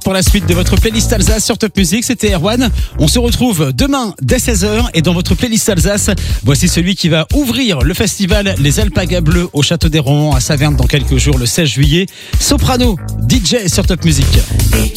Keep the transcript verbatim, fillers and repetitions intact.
pour la suite de votre playlist Alsace sur Top Music. C'était Erwan. On se retrouve demain dès seize heures et dans votre playlist Alsace, voici celui qui va ouvrir le festival Les Alpagas Bleues au Château des Rohan à Saverne dans quelques jours, le seize juillet. Soprano, D J sur Top Music.